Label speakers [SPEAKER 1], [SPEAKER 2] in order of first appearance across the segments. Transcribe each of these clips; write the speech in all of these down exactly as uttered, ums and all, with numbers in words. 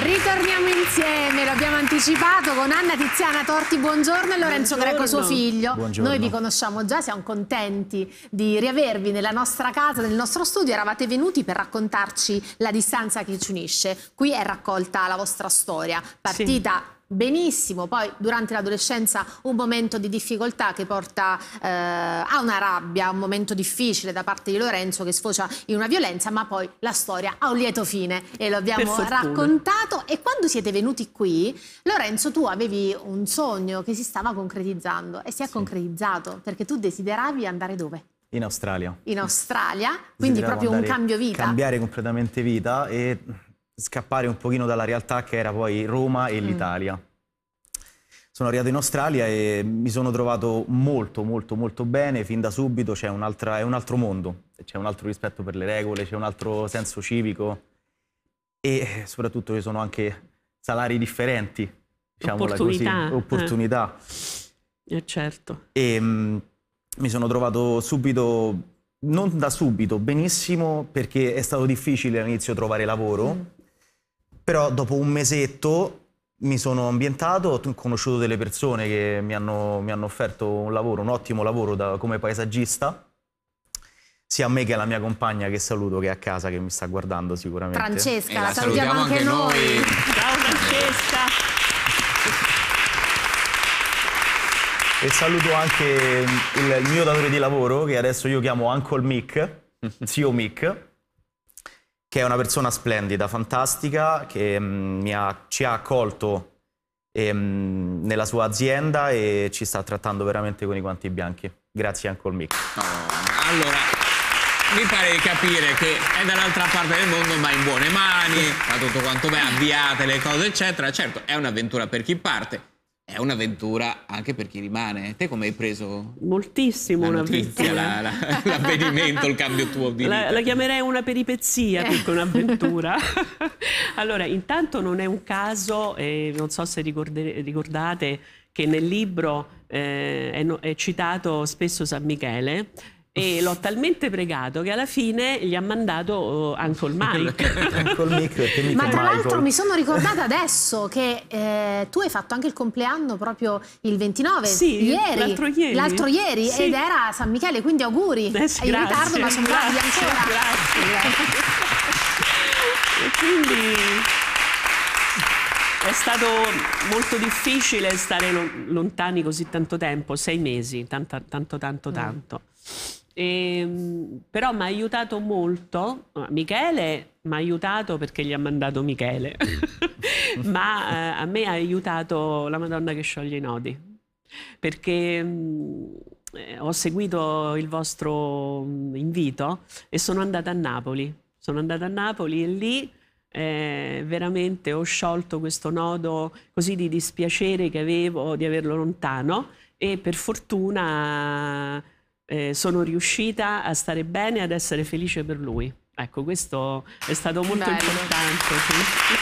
[SPEAKER 1] Ritorniamo insieme, lo abbiamo anticipato, con Anna Tiziana Torti, buongiorno, e Lorenzo
[SPEAKER 2] Buongiorno.
[SPEAKER 1] Greco, suo figlio.
[SPEAKER 2] Buongiorno.
[SPEAKER 1] Noi vi conosciamo già, siamo contenti di riavervi nella nostra casa, nel nostro studio. Eravate venuti per raccontarci la distanza che ci unisce. Qui è raccolta la vostra storia, partita... Sì. Benissimo, poi durante l'adolescenza un momento di difficoltà che porta eh, a una rabbia, un momento difficile da parte di Lorenzo che sfocia in una violenza, ma poi la storia ha un lieto fine e lo abbiamo raccontato. E quando siete venuti qui, Lorenzo, tu avevi un sogno che si stava concretizzando e si è sì. concretizzato, perché tu desideravi andare dove?
[SPEAKER 2] In Australia.
[SPEAKER 1] In Australia, quindi proprio un cambio vita.
[SPEAKER 2] Cambiare completamente vita e... scappare un pochino dalla realtà che era poi Roma e l'Italia. Mm. Sono arrivato in Australia e mi sono trovato molto molto molto bene fin da subito. C'è un, è un altro mondo, c'è un altro rispetto per le regole, c'è un altro senso civico e soprattutto ci sono anche salari differenti, diciamola
[SPEAKER 3] opportunità.
[SPEAKER 2] così, opportunità.
[SPEAKER 3] Eh, eh certo.
[SPEAKER 2] E mh, mi sono trovato subito, non da subito, benissimo, perché è stato difficile all'inizio trovare lavoro. Mm. Però dopo un mesetto mi sono ambientato, ho conosciuto delle persone che mi hanno, mi hanno offerto un lavoro, un ottimo lavoro da, come paesaggista, sia a me che alla mia compagna, che saluto, che è a casa, che mi sta guardando sicuramente.
[SPEAKER 1] Francesca,
[SPEAKER 4] e
[SPEAKER 1] la,
[SPEAKER 4] la
[SPEAKER 1] salutiamo, salutiamo anche noi. noi.
[SPEAKER 3] Ciao Francesca!
[SPEAKER 2] E saluto anche il, il mio datore di lavoro, che adesso io chiamo Uncle Mick, zio Mick, che è una persona splendida, fantastica, che mh, mi ha, ci ha accolto ehm, nella sua azienda e ci sta trattando veramente con i guanti bianchi. Grazie Uncle Mick.
[SPEAKER 4] Oh, allora, mi pare di capire che è dall'altra parte del mondo, ma in buone mani, fa tutto quanto bene, avviate le cose, eccetera. Certo, è un'avventura per chi parte. È un'avventura anche per chi rimane. Te come hai preso?
[SPEAKER 3] Moltissimo un'avventura.
[SPEAKER 4] La, la, l'avvenimento, il cambio tuo di vita.
[SPEAKER 3] La, la chiamerei una peripezia più che un'avventura. Allora, intanto non è un caso, eh, non so se ricordate che nel libro eh, è, no, è citato spesso San Michele. E l'ho talmente pregato che alla fine gli ha mandato Uncle Mike.
[SPEAKER 2] Uncle Mick,
[SPEAKER 1] ma tra l'altro mi sono ricordata adesso che eh, tu hai fatto anche il compleanno proprio il ventinove,
[SPEAKER 3] sì,
[SPEAKER 1] ieri,
[SPEAKER 3] l'altro ieri,
[SPEAKER 1] l'altro ieri
[SPEAKER 3] sì.
[SPEAKER 1] ed era San Michele, quindi auguri.
[SPEAKER 3] Eh, sì,
[SPEAKER 1] in ritardo, ma sono bravi ancora.
[SPEAKER 3] Grazie, grazie. E quindi è stato molto difficile stare lontani così tanto tempo, sei mesi, tanto tanto tanto. tanto. Mm. E, però mi ha aiutato molto. Michele mi ha aiutato perché gli ha mandato Michele, ma eh, a me ha aiutato la Madonna che scioglie i nodi, perché mh, eh, ho seguito il vostro mh, invito e sono andata a Napoli. Sono andata a Napoli e lì eh, veramente ho sciolto questo nodo così di dispiacere che avevo di averlo lontano e per fortuna Eh, sono riuscita a stare bene e ad essere felice per lui. Ecco, questo è stato molto Bello. importante. Sì.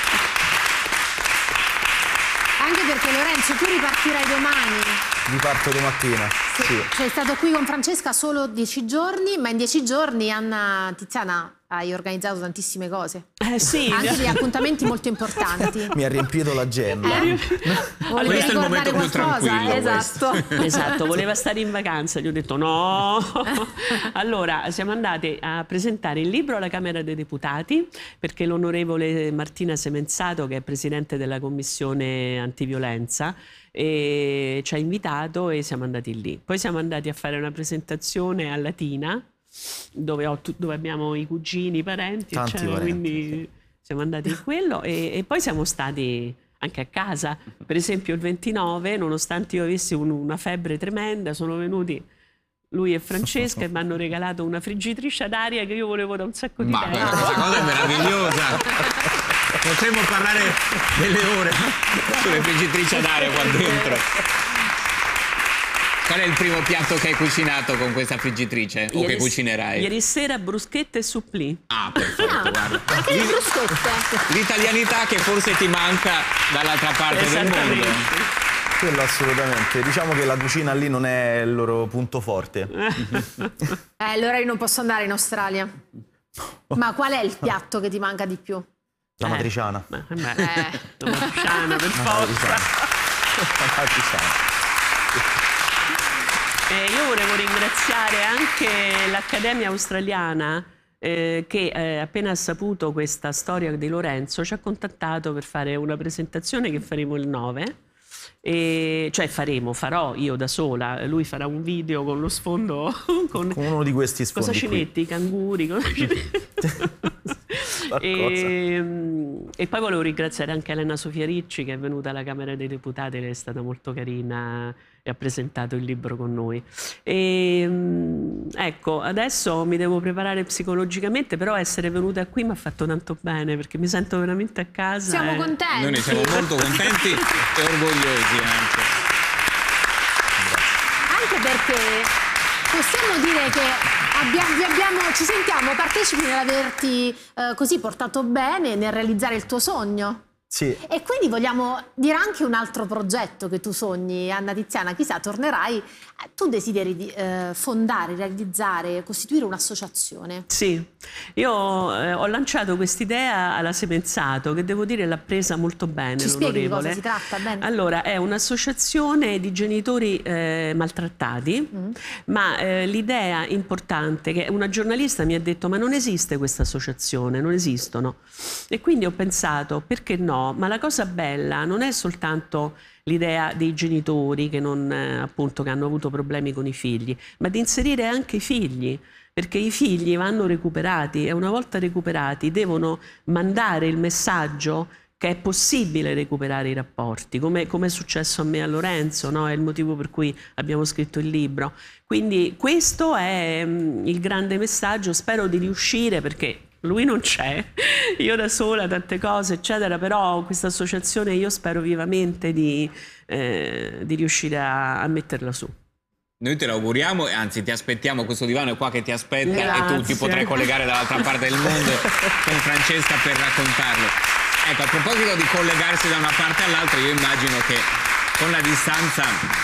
[SPEAKER 1] Anche perché Lorenzo, tu ripartirai domani.
[SPEAKER 2] Riparto domattina.
[SPEAKER 1] Sì.
[SPEAKER 2] Sì.
[SPEAKER 1] Sei stato qui con Francesca solo dieci giorni, ma in dieci giorni, Anna Tiziana, hai organizzato tantissime cose.
[SPEAKER 3] Eh sì.
[SPEAKER 1] Anche degli appuntamenti molto importanti.
[SPEAKER 2] Mi ha riempito l'agenda.
[SPEAKER 1] Eh?
[SPEAKER 4] Allora, questo è il momento più tranquillo.
[SPEAKER 1] Esatto.
[SPEAKER 3] Esatto, voleva stare in vacanza, gli ho detto no. Allora, siamo andate a presentare il libro alla Camera dei Deputati, perché l'onorevole Martina Semenzato, che è presidente della Commissione Antiviolenza, e ci ha invitato e siamo andati lì. Poi siamo andati a fare una presentazione a Latina, dove, ho, dove abbiamo i cugini, i parenti,
[SPEAKER 2] Tanti
[SPEAKER 3] cioè,
[SPEAKER 2] parenti,
[SPEAKER 3] quindi
[SPEAKER 2] sì.
[SPEAKER 3] siamo andati in quello e, e poi siamo stati anche a casa. Per esempio il ventinove, nonostante io avessi un, una febbre tremenda, sono venuti lui e Francesca e mi hanno regalato una friggitrice ad aria che io volevo da un sacco di
[SPEAKER 4] Ma
[SPEAKER 3] tempo.
[SPEAKER 4] Ma questa cosa è meravigliosa. Potremmo parlare delle ore sulle friggitrici ad aria qua dentro. Qual è il primo piatto che hai cucinato con questa friggitrice? O
[SPEAKER 3] ieri,
[SPEAKER 4] che cucinerai?
[SPEAKER 3] Ieri sera bruschette e supplì.
[SPEAKER 4] Ah, perfetto,
[SPEAKER 1] ah,
[SPEAKER 4] guarda.
[SPEAKER 1] Anche le bruschette.
[SPEAKER 4] L'italianità che forse ti manca dall'altra parte del mondo.
[SPEAKER 2] Quello assolutamente. Diciamo che la cucina lì non è il loro punto forte.
[SPEAKER 1] Eh, allora io non posso andare in Australia. Ma qual è il piatto che ti manca di più?
[SPEAKER 2] La
[SPEAKER 3] Eh,
[SPEAKER 2] matriciana.
[SPEAKER 3] ma- ma-
[SPEAKER 1] Eh.
[SPEAKER 3] La matriciana, per
[SPEAKER 2] La
[SPEAKER 3] forza.
[SPEAKER 2] matriciana. La matriciana.
[SPEAKER 3] Eh, io volevo ringraziare anche l'Accademia Australiana eh, che eh, appena ha saputo questa storia di Lorenzo ci ha contattato per fare una presentazione che faremo il nove. E, cioè faremo, farò io da sola, lui farà un video con lo sfondo con,
[SPEAKER 2] Con uno di questi sfondi
[SPEAKER 3] cosa ci
[SPEAKER 2] qui.
[SPEAKER 3] metti? I canguri? Cosa ci metti? e, e poi volevo ringraziare anche Elena Sofia Ricci che è venuta alla Camera dei Deputati, lei è stata molto carina e ha presentato il libro con noi. E, ecco, adesso mi devo preparare psicologicamente, però essere venuta qui mi ha fatto tanto bene perché mi sento veramente a casa.
[SPEAKER 1] Siamo
[SPEAKER 3] e-
[SPEAKER 1] contenti.
[SPEAKER 4] Noi ne siamo molto contenti e orgogliosi anche.
[SPEAKER 1] Anche perché possiamo dire che abbiamo, vi abbiamo, ci sentiamo partecipi nell'averti eh, così portato bene nel realizzare il tuo sogno.
[SPEAKER 2] Sì,
[SPEAKER 1] E quindi vogliamo dire anche un altro progetto che tu sogni, Anna Tiziana, chissà, tornerai. Eh, Tu desideri di eh, fondare, realizzare, costituire un'associazione.
[SPEAKER 3] Sì, io eh, ho lanciato quest'idea alla Semenzato che devo dire l'ha presa molto bene.
[SPEAKER 1] Ci spieghi di cosa
[SPEAKER 3] l'onorevole.
[SPEAKER 1] si tratta? Bene.
[SPEAKER 3] Allora, è un'associazione di genitori eh, maltrattati,
[SPEAKER 1] Mm.
[SPEAKER 3] ma eh, l'idea importante che una giornalista mi ha detto ma non esiste questa associazione, non esistono. E quindi ho pensato perché no? Ma la cosa bella non è soltanto l'idea dei genitori che, non, eh, appunto, che hanno avuto problemi con i figli, ma di inserire anche i figli, perché i figli vanno recuperati e una volta recuperati devono mandare il messaggio che è possibile recuperare i rapporti, come, come è successo a me e a Lorenzo, no? È il motivo per cui abbiamo scritto il libro. Quindi questo è mm, il grande messaggio, spero di riuscire perché lui non c'è, io da sola, tante cose, eccetera, però questa associazione io spero vivamente di, eh, di riuscire a, a metterla su.
[SPEAKER 4] Noi te lo auguriamo e anzi ti aspettiamo, questo divano è qua che ti aspetta e tu
[SPEAKER 3] Grazie.
[SPEAKER 4] ti potrai collegare dall'altra parte del mondo con Francesca per raccontarlo. Ecco, a proposito di collegarsi da una parte all'altra, io immagino che con la distanza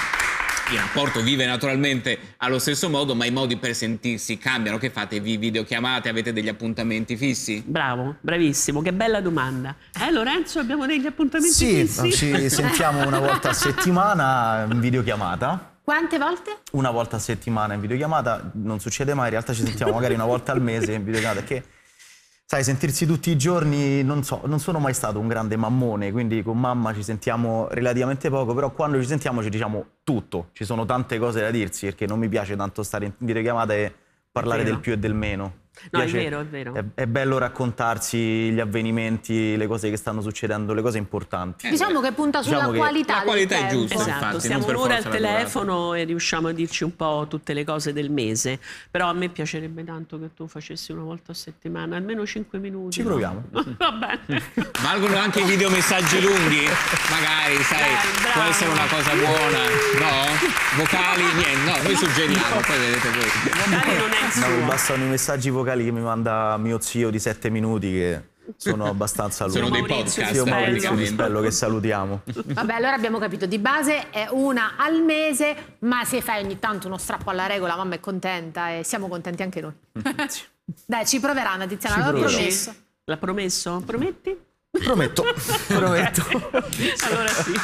[SPEAKER 4] il rapporto vive naturalmente allo stesso modo, ma i modi per sentirsi cambiano. Che fate? Vi videochiamate? Avete degli appuntamenti fissi?
[SPEAKER 3] Bravo, bravissimo, che bella domanda. Eh Lorenzo, abbiamo degli appuntamenti
[SPEAKER 2] sì,
[SPEAKER 3] fissi?
[SPEAKER 2] ci sentiamo una volta a settimana in videochiamata.
[SPEAKER 1] Quante volte?
[SPEAKER 2] Una volta a settimana in videochiamata, non succede mai, in realtà ci sentiamo magari una volta al mese in videochiamata, perché sai, sentirsi tutti i giorni, non so, non sono mai stato un grande mammone, quindi con mamma ci sentiamo relativamente poco, però quando ci sentiamo ci diciamo tutto, ci sono tante cose da dirsi, perché non mi piace tanto stare in videochiamata e parlare
[SPEAKER 3] Vero.
[SPEAKER 2] del più e del meno.
[SPEAKER 3] No, è
[SPEAKER 2] Piace-
[SPEAKER 3] vero, è vero.
[SPEAKER 2] È, è bello raccontarsi gli avvenimenti, le cose che stanno succedendo, le cose importanti.
[SPEAKER 1] Diciamo che punta sulla
[SPEAKER 2] Diciamo che
[SPEAKER 1] qualità
[SPEAKER 4] la
[SPEAKER 1] del
[SPEAKER 4] qualità è
[SPEAKER 1] tempo.
[SPEAKER 4] giusta.
[SPEAKER 3] Esatto,
[SPEAKER 4] infatti,
[SPEAKER 3] stiamo
[SPEAKER 4] non per
[SPEAKER 3] un'ora al
[SPEAKER 4] forza la durata.
[SPEAKER 3] telefono e riusciamo a dirci un po' tutte le cose del mese, però a me piacerebbe tanto che tu facessi una volta a settimana, almeno cinque minuti.
[SPEAKER 2] Ci
[SPEAKER 3] no?
[SPEAKER 2] proviamo.
[SPEAKER 3] Va bene.
[SPEAKER 4] Valgono anche i videomessaggi lunghi? Magari, sai,
[SPEAKER 3] Eh, bravo.
[SPEAKER 4] può essere una cosa buona, no? Vocali, niente, no, noi suggeriamo, poi vedete voi.
[SPEAKER 3] Vocali non è il
[SPEAKER 2] No, mi
[SPEAKER 3] suo.
[SPEAKER 2] bastano i messaggi vocali che mi manda mio zio di sette minuti che sono abbastanza lunghi.
[SPEAKER 4] Sono dei
[SPEAKER 3] Maurizio
[SPEAKER 4] podcast,
[SPEAKER 2] Zio Maurizio
[SPEAKER 4] praticamente.
[SPEAKER 2] Dispello, che salutiamo.
[SPEAKER 1] Vabbè, allora abbiamo capito, di base è una al mese, ma se fai ogni tanto uno strappo alla regola, mamma è contenta e siamo contenti anche noi. Dai, ci proverà Anna Tiziana,
[SPEAKER 2] Ci
[SPEAKER 1] l'ho
[SPEAKER 2] proverò.
[SPEAKER 1] promesso.
[SPEAKER 3] L'ha promesso? Prometti?
[SPEAKER 2] Prometto, prometto.
[SPEAKER 3] Allora sì.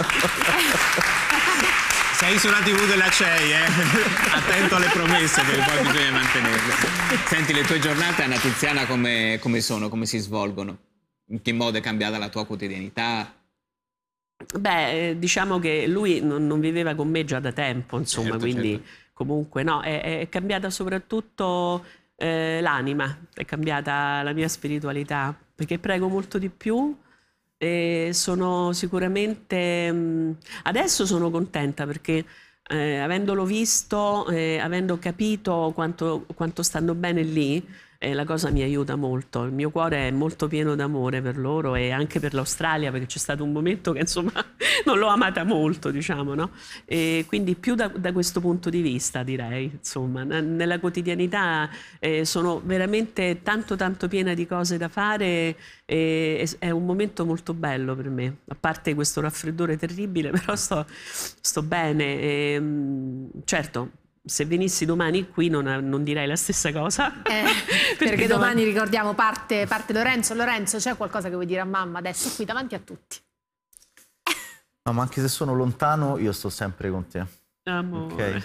[SPEAKER 4] Sei sulla tivù della C E I, eh? Attento alle promesse che poi bisogna mantenerle. Senti, le tue giornate, Anna Tiziana, come, come sono? Come si svolgono? In che modo è cambiata la tua quotidianità?
[SPEAKER 3] Beh, eh, diciamo che lui non, non viveva con me già da tempo, insomma,
[SPEAKER 4] Certo,
[SPEAKER 3] quindi
[SPEAKER 4] certo.
[SPEAKER 3] comunque no, è, è cambiata soprattutto eh, l'anima, è cambiata la mia spiritualità, perché prego molto di più e sono sicuramente... mh, adesso sono contenta perché eh, avendolo visto, eh, avendo capito quanto, quanto stanno bene lì, e la cosa mi aiuta molto. Il mio cuore è molto pieno d'amore per loro e anche per l'Australia, perché c'è stato un momento che insomma non l'ho amata molto, diciamo, no? E quindi più da, da questo punto di vista, direi, insomma, N- nella quotidianità eh, sono veramente tanto tanto piena di cose da fare e è un momento molto bello per me, a parte questo raffreddore terribile, però sto, sto bene e, mm, certo. se venissi domani qui non, non direi la stessa cosa.
[SPEAKER 1] Eh, perché, perché domani ricordiamo parte, parte Lorenzo. Lorenzo, c'è qualcosa che vuoi dire a mamma adesso qui davanti a tutti?
[SPEAKER 2] No, ma anche se sono lontano io sto sempre con te.
[SPEAKER 3] Amore.
[SPEAKER 2] Ok.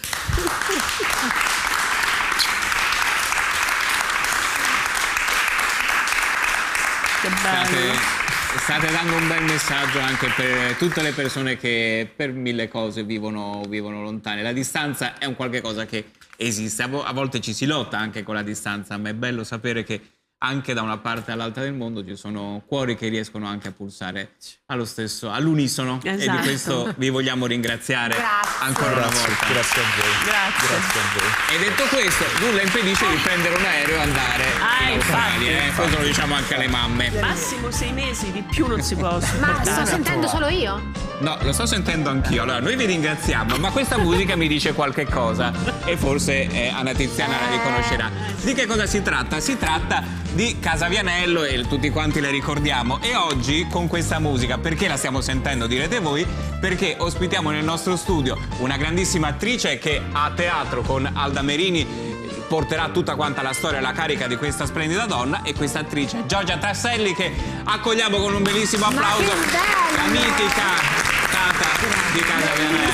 [SPEAKER 3] Che bello.
[SPEAKER 4] State, state dando un bel messaggio anche per tutte le persone che per mille cose vivono, vivono lontane. La distanza è un qualche cosa che esiste, a, vo a volte ci si lotta anche con la distanza, ma è bello sapere che anche da una parte all'altra del mondo ci sono cuori che riescono anche a pulsare allo stesso, all'unisono.
[SPEAKER 3] Esatto.
[SPEAKER 4] E di questo vi vogliamo ringraziare
[SPEAKER 1] Grazie.
[SPEAKER 4] ancora
[SPEAKER 2] Grazie,
[SPEAKER 4] una volta.
[SPEAKER 2] grazie a voi.
[SPEAKER 3] Grazie.
[SPEAKER 2] Grazie a voi.
[SPEAKER 4] E detto questo, nulla impedisce di prendere un aereo e andare
[SPEAKER 3] Ah,
[SPEAKER 4] in Australia.
[SPEAKER 3] infatti.
[SPEAKER 4] Eh? Questo lo diciamo anche alle mamme.
[SPEAKER 3] Massimo sei mesi, di più non si può
[SPEAKER 1] Ma
[SPEAKER 3] sopportare.
[SPEAKER 1] sto sentendo solo io?
[SPEAKER 4] No, lo sto sentendo anch'io. Allora, noi vi ringraziamo, ma questa musica mi dice qualche cosa e forse eh, Anna Tiziana la riconoscerà. Di che cosa si tratta? Si tratta di Casa Vianello e tutti quanti la ricordiamo. E oggi con questa musica, perché la stiamo sentendo direte voi? Perché ospitiamo nel nostro studio una grandissima attrice che a teatro con Alda Merini porterà tutta quanta la storia e la carica di questa splendida donna, e questa attrice Giorgia Tasselli, che accogliamo con un bellissimo applauso,
[SPEAKER 1] Ma che bello!
[SPEAKER 4] la mitica Tata di Casa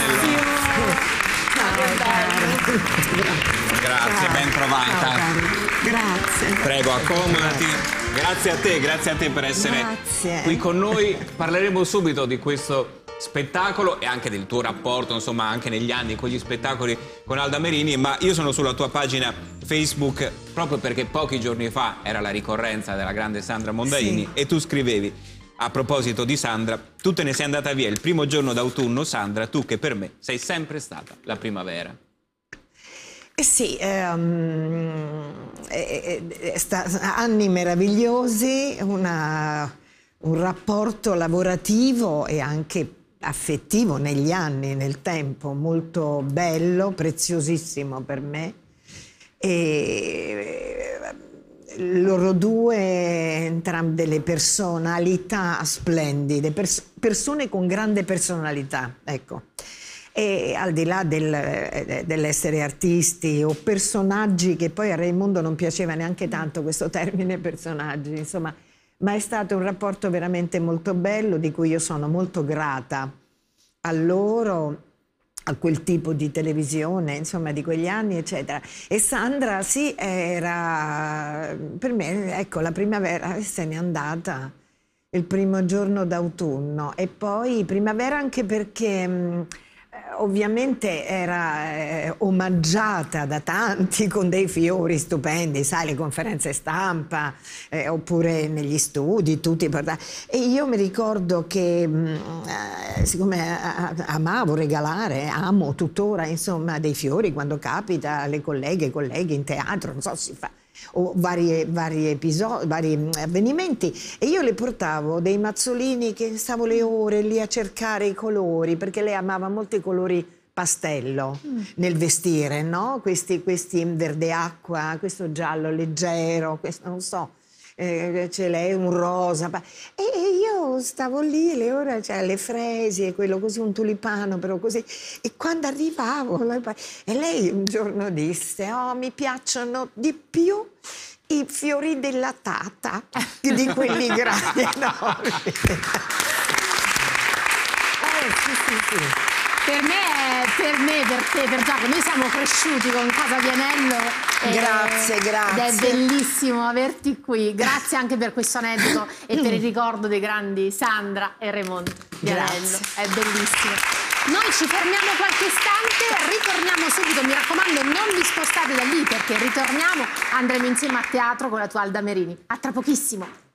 [SPEAKER 4] Vianello. Grazie, ben trovata.
[SPEAKER 5] Grazie.
[SPEAKER 4] Prego, accomodati. Grazie a te, grazie a te per essere
[SPEAKER 5] Grazie.
[SPEAKER 4] qui con noi. Parleremo subito di questo spettacolo e anche del tuo rapporto, insomma, anche negli anni con gli spettacoli con Alda Merini, ma io sono sulla tua pagina Facebook proprio perché pochi giorni fa era la ricorrenza della grande Sandra Mondaini, sì. E tu scrivevi, a proposito di Sandra: tu te ne sei andata via il primo giorno d'autunno, Sandra, tu che per me sei sempre stata la primavera.
[SPEAKER 5] Eh sì, ehm, è, è, è, anni meravigliosi, una, un rapporto lavorativo e anche affettivo negli anni, nel tempo, molto bello, preziosissimo per me. E loro due, entrambe delle personalità splendide, pers persone con grande personalità, ecco. E al di là del, dell'essere artisti o personaggi, che poi a Raimondo non piaceva neanche tanto questo termine personaggi, insomma, ma è stato un rapporto veramente molto bello, di cui io sono molto grata a loro, a quel tipo di televisione, insomma, di quegli anni, eccetera. E Sandra, sì, era per me, ecco, la primavera, se n'è andata il primo giorno d'autunno, e poi primavera anche perché mh, ovviamente era eh, omaggiata da tanti con dei fiori stupendi, sai, le conferenze stampa, eh, oppure negli studi, tutti portati. E io mi ricordo che, mh, eh, siccome amavo regalare, amo tuttora, insomma, dei fiori quando capita, alle colleghe e colleghi in teatro, non so, si fa, o vari, vari episodi, vari avvenimenti, e io le portavo dei mazzolini che stavo le ore lì a cercare i colori, perché lei amava molto i colori pastello mm. nel vestire, no? Questi, questi verde acqua, questo giallo leggero, questo non so, eh, c'è lei un rosa, e, e io stavo lì le ore, cioè le fresie, quello così, un tulipano però così, e quando arrivavo e lei un giorno disse: oh, mi piacciono di più i fiori della Tata di quelli grandi enormi. eh, sì, sì, sì.
[SPEAKER 1] Per me, per me, per te, per Giacomo, noi siamo cresciuti con Casa Vianello. E,
[SPEAKER 5] grazie, grazie.
[SPEAKER 1] Ed è bellissimo averti qui. Grazie anche per questo aneddoto e per il ricordo dei grandi Sandra e Raimondo Vianello. Grazie. È bellissimo. Noi ci fermiamo qualche istante, ritorniamo subito, mi raccomando non vi spostate da lì, perché ritorniamo, andremo insieme a teatro con la tua Alda Merini. A tra pochissimo.